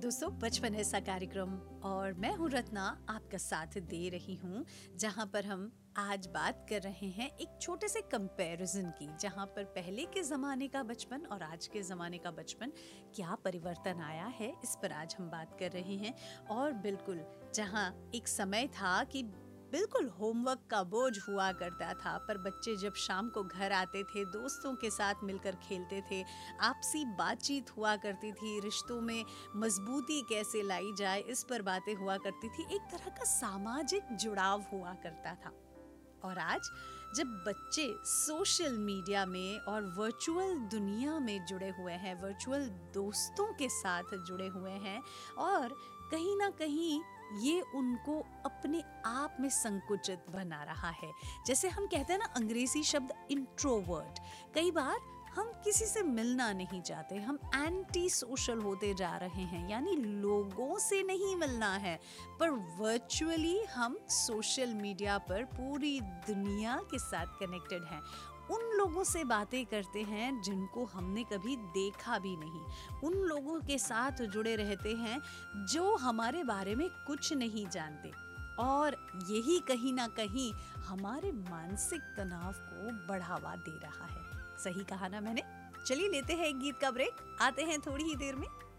दोस्तों, बचपन ऐसा कार्यक्रम और मैं हूँ रत्ना आपका साथ दे रही हूँ, जहाँ पर हम आज बात कर रहे हैं एक छोटे से कंपैरिजन की, जहाँ पर पहले के ज़माने का बचपन और आज के ज़माने का बचपन क्या परिवर्तन आया है, इस पर आज हम बात कर रहे हैं। और बिल्कुल, जहाँ एक समय था कि बिल्कुल होमवर्क का बोझ हुआ करता था, पर बच्चे जब शाम को घर आते थे, दोस्तों के साथ मिलकर खेलते थे, आपसी बातचीत हुआ करती थी, रिश्तों में मजबूती कैसे लाई जाए इस पर बातें हुआ करती थी, एक तरह का सामाजिक जुड़ाव हुआ करता था। और आज जब बच्चे सोशल मीडिया में और वर्चुअल दुनिया में जुड़े हुए हैं, वर्चुअल दोस्तों के साथ जुड़े हुए हैं, और कहीं ना कहीं ये उनको अपने आप में संकुचित बना रहा है। जैसे हम कहते हैं ना, अंग्रेजी शब्द इंट्रोवर्ट, कई बार हम किसी से मिलना नहीं चाहते, हम एंटी सोशल होते जा रहे हैं, यानी लोगों से नहीं मिलना है, पर वर्चुअली हम सोशल मीडिया पर पूरी दुनिया के साथ कनेक्टेड हैं। उन लोगों से बातें करते हैं जिनको हमने कभी देखा भी नहीं, उन लोगों के साथ जुड़े रहते हैं जो हमारे बारे में कुछ नहीं जानते, और यही कहीं ना कहीं हमारे मानसिक तनाव को बढ़ावा दे रहा है। सही कहा ना मैंने? चलिए लेते हैं एक गीत का ब्रेक, आते हैं थोड़ी ही देर में।